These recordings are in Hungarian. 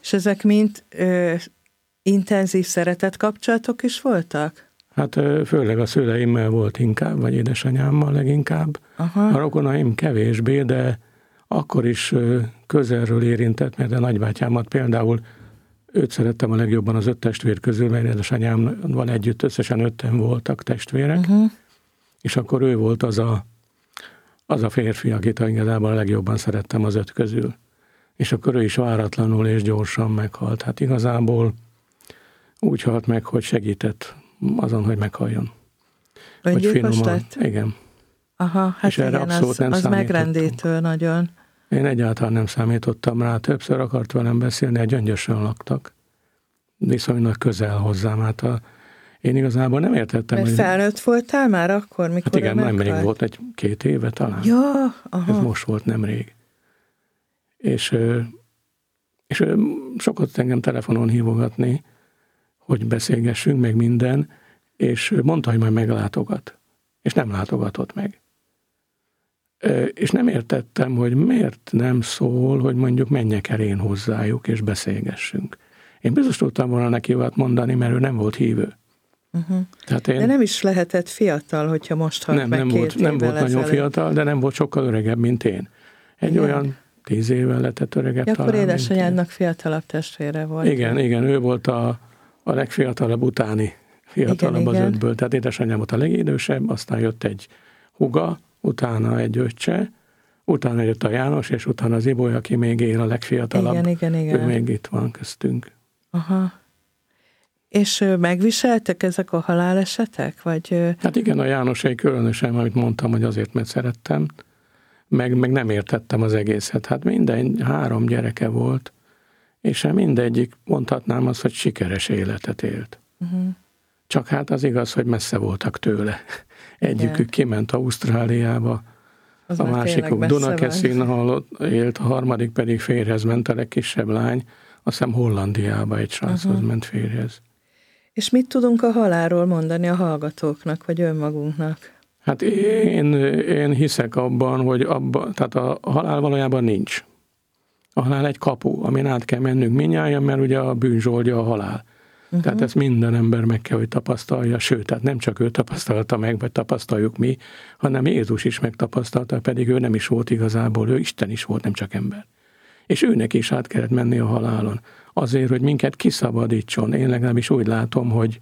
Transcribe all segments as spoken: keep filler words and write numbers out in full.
És ezek mind ö, intenzív szeretett kapcsolatok is voltak? Hát főleg a szüleimmel volt inkább, vagy édesanyámmal leginkább. Aha. A rokonaim kevésbé, de akkor is közelről érintett, mert a nagybátyámat például őt szerettem a legjobban az öt testvér közül, mert édesanyámmal együtt összesen ötten voltak testvérek, uh-huh. és akkor ő volt az a, az a férfi, akit igazából a legjobban szerettem az öt közül. És akkor ő is váratlanul és gyorsan meghalt. Hát igazából úgy halt meg, hogy segített azon, hogy meghalljon. Öngyilkos lett? Igen. Aha, hát és erre igen, abszolút az, nem az megrendítő nagyon. Én egyáltalán nem számítottam rá, többször akart velem beszélni, egy Gyöngyösön laktak. Viszonylag közel hozzám. Hát a, én igazából nem értettem. Mert hogy... felnőtt voltál már akkor, mikor hát igen, nemrég volt, egy két éve talán. Ja, aha. Ez most volt nemrég. És, és sokat engem telefonon hívogatni, hogy beszélgessünk, meg minden, és mondta, hogy majd meglátogat. És nem látogatott meg. És nem értettem, hogy miért nem szól, hogy mondjuk menjek el én hozzájuk, és beszélgessünk. Én biztos tudtam volna neki olyat mondani, mert ő nem volt hívő. Uh-huh. Tehát én... De nem is lehetett fiatal, hogyha most halt nem, meg nem két volt, nem volt nagyon ezelőtt. fiatal, de nem volt sokkal öregebb, mint én. Egy igen. olyan tíz évvel letett öregebb ja, talán. Akkor édesanyádnak fiatalabb testvére volt. Igen, igen, ő volt a, a legfiatalabb utáni fiatalabb igen, az igen. ötből. Tehát édesanyám volt a legidősebb, aztán jött egy húga, utána egy öccse, utána jött a János, és utána az Iboly, aki még él, a legfiatalabb. Igen, igen, igen. Ő még itt van köztünk. Aha. És megviseltek ezek a halálesetek? Vagy... Hát igen, a Jánosé különösen, amit mondtam, hogy azért, mert szerettem, meg, meg nem értettem az egészet. Hát minden három gyereke volt, és mindegyik, mondhatnám azt, hogy sikeres életet élt. Uh-huh. Csak hát az igaz, hogy messze voltak tőle. Egyikük igen. kiment Ausztráliába, az a másikuk Dunakeszin élt, a harmadik pedig férjhez ment, a legkisebb lány, azt hiszem Hollandiába egy sráchoz uh-huh. ment férjhez. És mit tudunk a halálról mondani a hallgatóknak, vagy önmagunknak? Hát én, én hiszek abban, hogy abban, tehát a halál valójában nincs. A halál egy kapu, amin át kell mennünk mindnyájan, mert ugye a bűn zsoldja a halál. Uh-huh. Tehát ezt minden ember meg kell, hogy tapasztalja, sőt, tehát nem csak ő tapasztalta meg, vagy tapasztaljuk mi, hanem Jézus is megtapasztalta, pedig ő nem is volt igazából, ő Isten is volt, nem csak ember. És őnek is át kellett menni a halálon. Azért, hogy minket kiszabadítson. Én legalábbis úgy látom, hogy,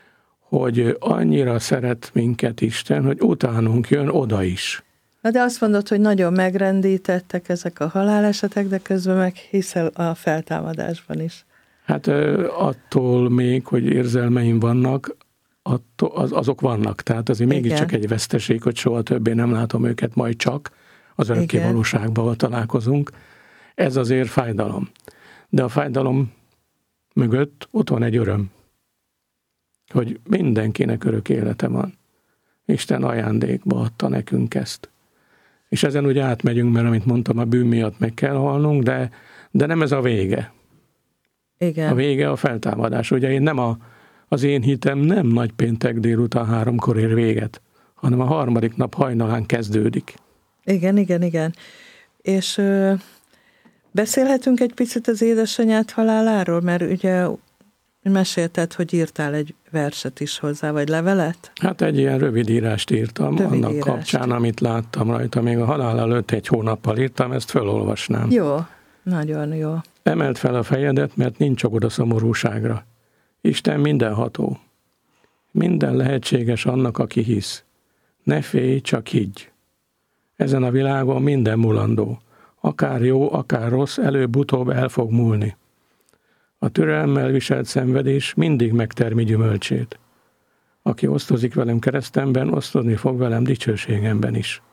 hogy annyira szeret minket Isten, hogy utánunk jön oda is. Na de azt mondod, hogy nagyon megrendítettek ezek a halálesetek, de közben meg hiszel a feltámadásban is. Hát attól még, hogy érzelmeim vannak, attól, az, azok vannak. Tehát azért mégiscsak egy veszteség, hogy soha többé nem látom őket, majd csak az örökké valóságban találkozunk. Ez azért fájdalom. De a fájdalom mögött ott van egy öröm, hogy mindenkinek örök élete van. Isten ajándékba adta nekünk ezt. És ezen ugye átmegyünk, mert amit mondtam, a bűn miatt meg kell halnunk, de, de nem ez a vége. Igen. A vége a feltámadás. Ugye én nem a, az én hitem nem nagypéntek délután háromkor ér véget, hanem a harmadik nap hajnalán kezdődik. Igen, igen, igen. És ö, beszélhetünk egy picit az édesanyád haláláról, mert ugye mesélted, hogy írtál egy verset is hozzá, vagy levelet? Hát egy ilyen rövid írást írtam, rövid annak írást. kapcsán, amit láttam rajta, még a halál előtt egy hónappal írtam, ezt felolvasnám. Jó, nagyon jó. Emeld fel a fejedet, mert nincs okod a szomorúságra. Isten mindenható. Minden lehetséges annak, aki hisz. Ne félj, csak higgy. Ezen a világon minden mulandó. Akár jó, akár rossz, előbb-utóbb el fog múlni. A türelemmel viselt szenvedés mindig megtermi gyümölcsét. Aki osztozik velem keresztemben, osztozni fog velem dicsőségemben is.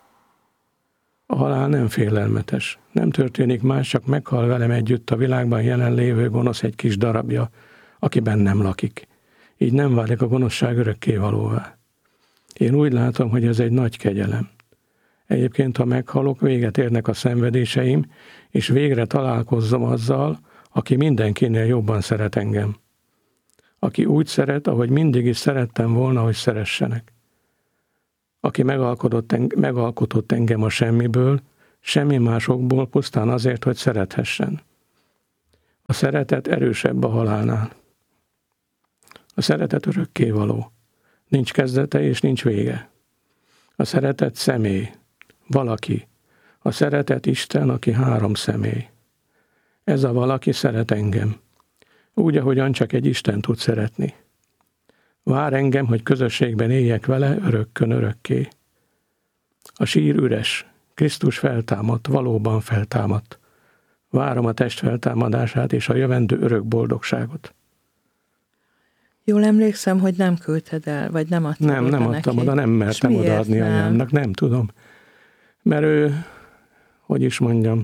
A halál nem félelmetes. Nem történik más, csak meghal velem együtt a világban jelenlévő gonosz egy kis darabja, aki bennem lakik. Így nem válik a gonoszság örökkévalóvá. Én úgy látom, hogy ez egy nagy kegyelem. Egyébként, ha meghalok, véget érnek a szenvedéseim, és végre találkozzom azzal, aki mindenkinél jobban szeret engem. Aki úgy szeret, ahogy mindig is szerettem volna, hogy szeressenek. Aki megalkotott, enge- megalkotott engem a semmiből, semmi másokból, pusztán azért, hogy szerethessen. A szeretet erősebb a halálnál. A szeretet örökkévaló. Nincs kezdete és nincs vége. A szeretet személy, valaki. A szeretet Isten, aki három személy. Ez a valaki szeret engem. Úgy, ahogyan csak egy Isten tud szeretni. Vár engem, hogy közösségben éljek vele örökkön örökké. A sír üres, Krisztus feltámadt, valóban feltámadt. Várom a test feltámadását és a jövendő örök boldogságot. Jól emlékszem, hogy nem küldted el, vagy nem adtad Nem, nem adtam neki. Oda, nem mertem odaadni anyámnak, nem tudom. Mert ő, hogy is mondjam,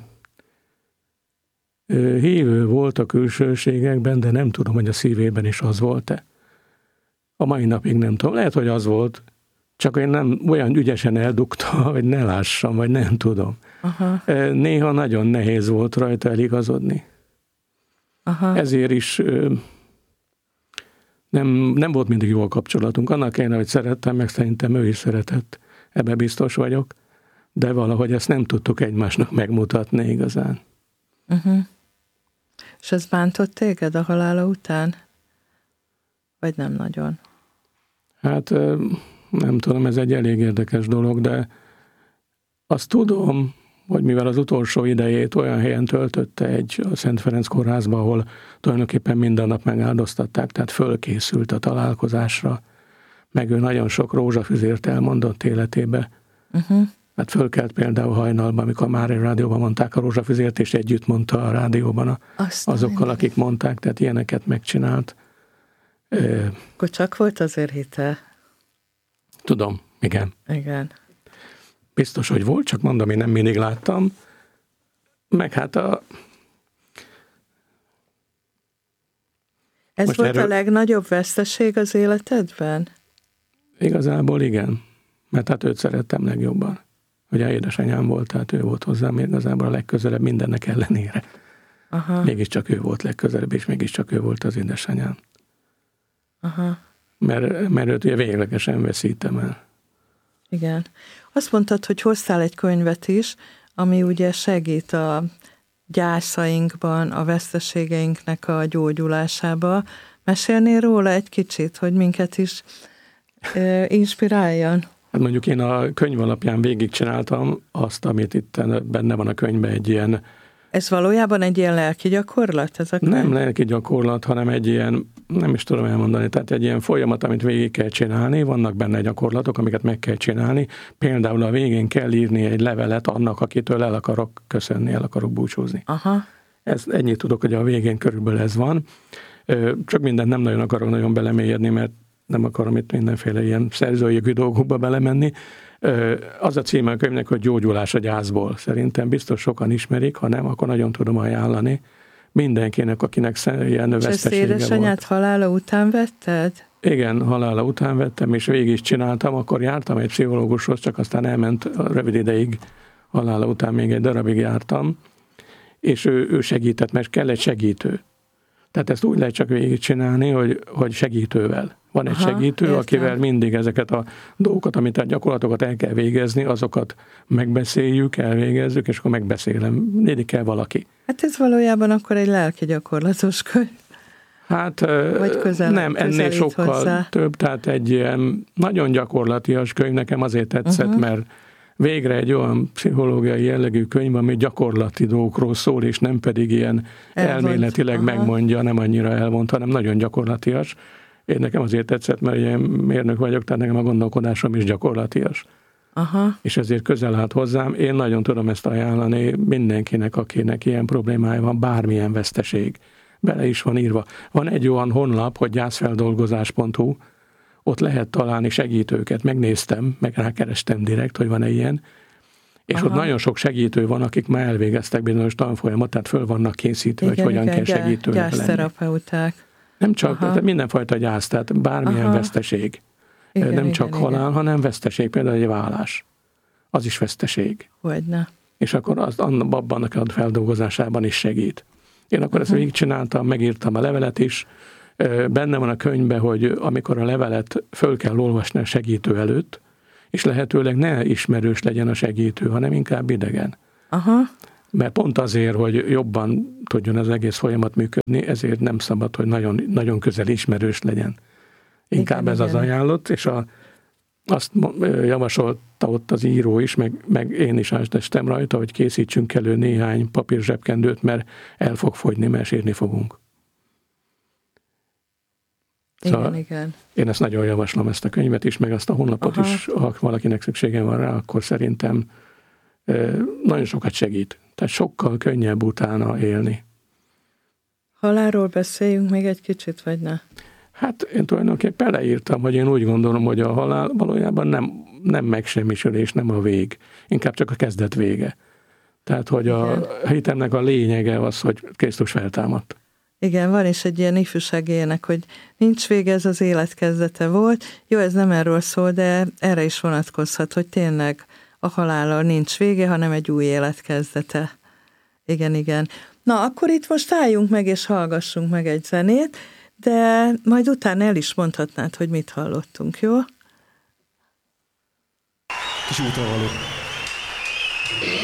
ő hívő volt a külsőségekben, de nem tudom, hogy a szívében is az volt-e. A mai napig nem tudom. Lehet, hogy az volt, csak én nem olyan ügyesen eldugta, hogy ne lássam, vagy nem tudom. Aha. Néha nagyon nehéz volt rajta eligazodni. Aha. Ezért is nem, nem volt mindig jó a kapcsolatunk. Annak ellenére, hogy szerettem, meg szerintem ő is szeretett. Ebben biztos vagyok. De valahogy ezt nem tudtuk egymásnak megmutatni igazán. Uh-huh. És ez bántott téged a halála után? Vagy nem nagyon? Hát nem tudom, ez egy elég érdekes dolog, de azt tudom, hogy mivel az utolsó idejét olyan helyen töltötte egy a Szent Ferenc kórházba, ahol tulajdonképpen minden nap megáldoztatták, tehát fölkészült a találkozásra, meg ő nagyon sok rózsafüzért elmondott életébe. Uh-huh. Hát fölkelt például hajnalban, amikor már egy rádióban mondták a rózsafüzért, és együtt mondta a rádióban a, azokkal, akik mondták, tehát ilyeneket megcsinált. Akkor csak volt azért hite? Tudom, igen. Igen. Biztos, hogy volt, csak mondom, én nem mindig láttam. Meg hát a... Ez Most volt erről... a legnagyobb veszteség az életedben? Igazából igen. Mert hát őt szerettem legjobban. Ugye édesanyám volt, tehát ő volt hozzám igazából a legközelebb mindennek ellenére. Aha. Mégiscsak ő volt legközelebb, és mégiscsak ő volt az édesanyám. Aha. Mert, mert őt ugye véglegesen veszítem el. Igen. Azt mondtad, hogy hoztál egy könyvet is, ami ugye segít a gyászainkban, a veszteségeinknek a gyógyulásába. Mesélnél róla egy kicsit, hogy minket is e, inspiráljon? Hát mondjuk én a könyv alapján végigcsináltam azt, amit itt benne van a könyvben, egy ilyen... Ez valójában egy ilyen lelki gyakorlat? Ez a könyv? Nem lelki gyakorlat, hanem egy ilyen, nem is tudom elmondani, tehát egy ilyen folyamat, amit végig kell csinálni, vannak benne gyakorlatok, amiket meg kell csinálni. Például a végén kell írni egy levelet annak, akitől el akarok köszönni, el akarok búcsúzni. Aha. Ez, ennyit tudok, hogy a végén körülbelül ez van. Csak mindent nem nagyon akarok nagyon belemélyedni, mert nem akarom itt mindenféle ilyen szerzőjogi dolgokba belemenni. Az a címe a könyvnek, hogy Gyógyulás a gyászból. Szerintem biztos sokan ismerik, ha nem, akkor nagyon tudom ajánlani. Mindenkinek, akinek ilyen vesztesége volt. És ezt édesanyád halála után vetted? Igen, halála után vettem, és végig is csináltam, akkor jártam egy pszichológushoz, csak aztán elment rövid ideig, halála után még egy darabig jártam, és ő, ő segített, mert kell egy segítő. Tehát ezt úgy lehet csak végig csinálni, hogy, hogy segítővel. Van egy Aha, segítő, értem. Akivel mindig ezeket a dolgokat, amit a gyakorlatokat el kell végezni, azokat megbeszéljük, elvégezzük, és akkor megbeszélem. Mindig kell valaki. Hát ez valójában akkor egy lelki gyakorlatos könyv. Hát közel, nem, ennél sokkal hozzá. Több, tehát egy ilyen nagyon gyakorlatias könyv nekem azért tetszett, uh-huh. mert végre egy olyan pszichológiai jellegű könyv, ami gyakorlati dolgokról szól, és nem pedig ilyen elvont. Elméletileg Aha. megmondja, nem annyira elvont, hanem nagyon gyakorlatias. Én nekem azért tetszett, mert ilyen mérnök vagyok, tehát nekem a gondolkodásom is gyakorlatias. Aha. És ezért közel állt hozzám. Én nagyon tudom ezt ajánlani mindenkinek, akinek ilyen problémája van, bármilyen veszteség. Bele is van írva. Van egy olyan honlap, hogy gyászfeldolgozás pont hu, ott lehet találni segítőket. Megnéztem, meg rákerestem direkt, hogy van-e ilyen. És Aha. ott nagyon sok segítő van, akik már elvégeztek bizonyos tanfolyamat, tehát föl vannak készítve, igen, hogy hogyan igen, kell segítőnek lenni. Gyászterapeuták. Nem csak, tehát mindenfajta gyász, tehát bármilyen Aha. veszteség. Igen, nem igen, csak igen, halál, igen. hanem veszteség, például egy vállás. Az is veszteség. Hogyne. És akkor az, abban a feldolgozásában is segít. Én akkor uh-huh. ezt végigcsináltam, megírtam a levelet is. Benne van a könyvben, hogy amikor a levelet föl kell olvasni a segítő előtt, és lehetőleg ne ismerős legyen a segítő, hanem inkább idegen. Aha. mert pont azért, hogy jobban tudjon az egész folyamat működni, ezért nem szabad, hogy nagyon, nagyon közel ismerős legyen. Inkább igen, ez igen. az ajánlott, és a, azt javasolta ott az író is, meg, meg én is ásdestem rajta, hogy készítsünk elő néhány papírzsebkendőt, mert el fog fogyni, mert sírni fogunk. Igen, szóval igen. Én ezt nagyon javaslom, ezt a könyvet is, meg azt a honlapot Aha. is, ha valakinek szüksége van rá, akkor szerintem nagyon sokat segít. Tehát sokkal könnyebb utána élni. Halálról beszéljünk még egy kicsit, vagy ne? Hát én tulajdonképpen leírtam, hogy én úgy gondolom, hogy a halál valójában nem, nem megsemmisülés, nem a vég. Inkább csak a kezdet vége. Tehát, hogy a Igen. hitemnek a lényege az, hogy Krisztus feltámadt. Igen, van is egy ilyen ifjúsági ének, hogy nincs vége, ez az élet kezdete volt. Jó, ez nem erről szól, de erre is vonatkozhat, hogy tényleg a halállal nincs vége, hanem egy új élet kezdete. Igen, igen. Na, akkor itt most álljunk meg, és hallgassunk meg egy zenét, de majd utána el is mondhatnád, hogy mit hallottunk, jó? Kis útravaló.